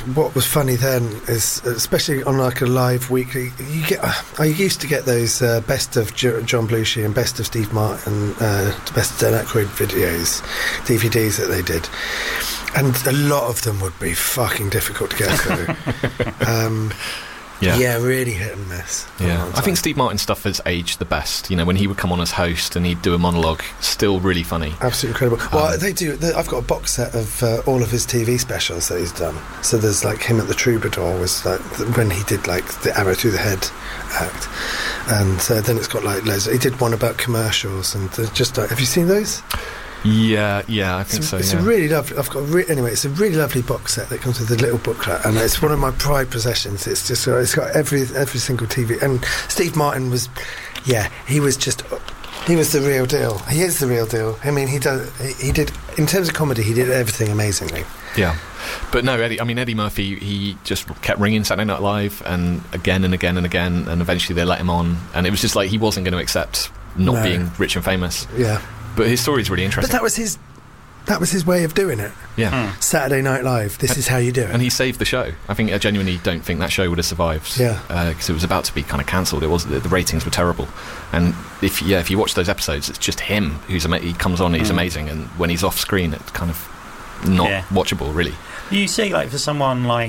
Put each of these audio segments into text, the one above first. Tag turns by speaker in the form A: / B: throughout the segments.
A: what was funny then is, especially on like a live weekly, I used to get those best of John Belushi and best of Steve Martin, best of Dan Aykroyd videos, DVDs that they did, and a lot of them would be fucking difficult to get through. Yeah, really hit and miss.
B: Yeah, I think Steve Martin's stuff has aged the best. You know, when he would come on as host and he'd do a monologue, still really funny.
A: Absolutely incredible. Well, they do. I've got a box set of all of his TV specials that he's done. So there's like him at the Troubadour was like when he did like the Arrow Through the Head act, and then it's got like loads. He did one about commercials, and just like, have you seen those?
B: Yeah, I think so.
A: It's a really lovely. Anyway, it's a really lovely box set that comes with a little booklet, and it's one of my prized possessions. It's just it's got every single TV. And Steve Martin was, he was the real deal. He is the real deal. I mean, he did in terms of comedy, he did everything amazingly.
B: Yeah, but no, Eddie Murphy, he just kept ringing Saturday Night Live, and again and again and again, and eventually they let him on, and it was just like he wasn't going to accept not being rich and famous.
A: Yeah.
B: But his story is really interesting.
A: But that was his way of doing it.
B: Yeah.
A: Saturday Night Live, this is how you do it.
B: And he saved the show. I genuinely don't think that show would have survived.
A: Yeah.
B: Because it was about to be kind of cancelled. The ratings were terrible. And if you watch those episodes, it's just him he comes on, he's amazing, and when he's off screen, it's kind of not watchable, really.
C: You see, like, for someone like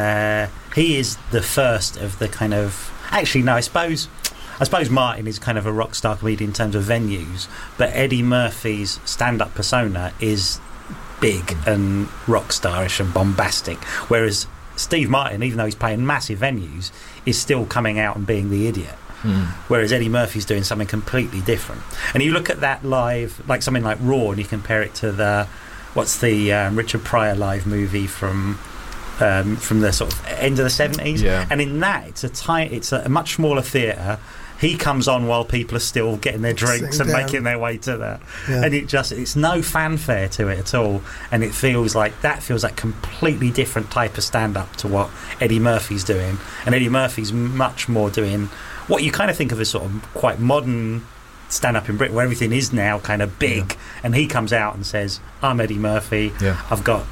C: he is the first of the kind of... Actually, no, I suppose Martin is kind of a rock star comedian in terms of venues, but Eddie Murphy's stand-up persona is big and rock starish and bombastic, whereas Steve Martin, even though he's playing massive venues, is still coming out and being the idiot. Whereas Eddie Murphy's doing something completely different. And you look at that live, like something like Raw, and you compare it to the Richard Pryor live movie from the sort of end of the 70s.
B: Yeah.
C: And in that, it's a much smaller theatre. He comes on while people are still getting their drinks and making their way to that. Yeah. And it's no fanfare to it at all. And it feels like completely different type of stand-up to what Eddie Murphy's doing. And Eddie Murphy's much more doing what you kind of think of as sort of quite modern stand-up in Britain, where everything is now kind of big. And he comes out and says, I'm Eddie Murphy. Yeah. I've got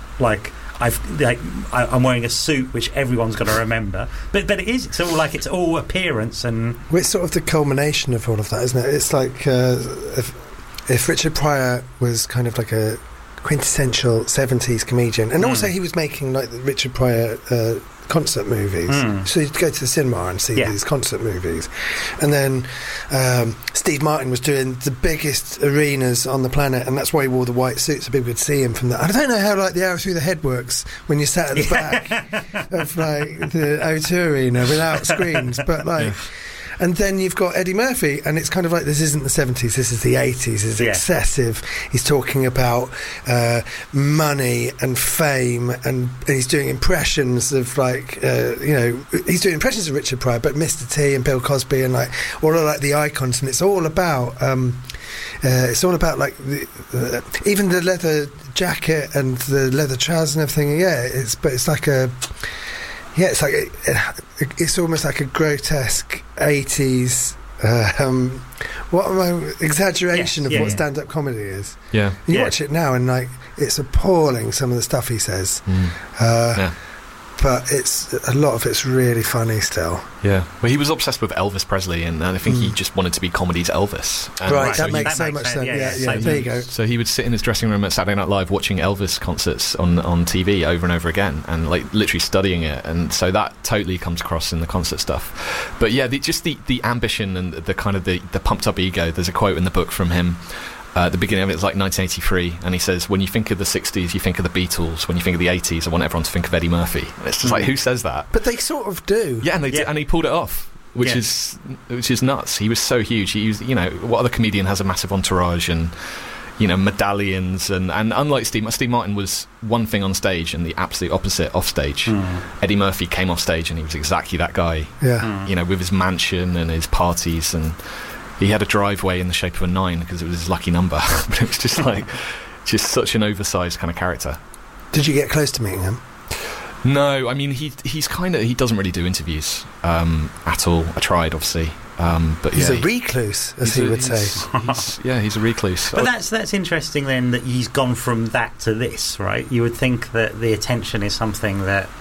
C: I'm wearing a suit which everyone's got to remember, but it's all appearance, and
A: it's sort of the culmination of all of that, isn't it? It's like if Richard Pryor was kind of like a quintessential 70s comedian, and also he was making like the Richard Pryor concert movies, so you'd go to the cinema and see these concert movies, and then Steve Martin was doing the biggest arenas on the planet, and that's why he wore the white suit so people could see him from that. I don't know how like the Arrow Through the Head works when you're sat at the back of like the O2 Arena without screens, but like and then you've got Eddie Murphy, and it's kind of like, this isn't the 70s, this is the 80s. It's excessive. He's talking about money and fame, and he's doing impressions of like, he's doing impressions of Richard Pryor, but Mr. T and Bill Cosby and like all of like the icons, and it's all about like even the leather jacket and the leather trousers and everything. It's like a. Yeah, it's almost like a grotesque 80s exaggeration of what stand-up comedy is.
B: Yeah,
A: and you watch it now, and like it's appalling some of the stuff he says. But a lot of it's really funny still.
B: Yeah, well, he was obsessed with Elvis Presley, and I think he just wanted to be comedy's Elvis.
A: Right, that makes so much sense. Yeah, there you go.
B: So he would sit in his dressing room at Saturday Night Live watching Elvis concerts on TV over and over again, and like literally studying it, and so that totally comes across in the concert stuff. But yeah, the ambition and the kind of the pumped up ego. There's a quote in the book from him. The beginning of it is like 1983, and he says, when you think of the 60s, you think of the Beatles. When you think of the 80s, I want everyone to think of Eddie Murphy. And it's just like, who says that?
A: But they sort of do.
B: Yeah, and and he pulled it off, which is nuts. He was so huge. He was, what other comedian has a massive entourage and, medallions, and unlike Steve Martin was one thing on stage and the absolute opposite off stage. Eddie Murphy came off stage and he was exactly that guy. Yeah. With his mansion and his parties, and he had a driveway in the shape of a 9 because it was his lucky number. But it was just such an oversized kind of character.
A: Did you get close to meeting him?
B: No, I mean he doesn't really do interviews at all. I tried, obviously, but
A: he's a recluse, as he would say.
B: He's a recluse.
C: But that's interesting then, that he's gone from that to this, right? You would think that the attention is something that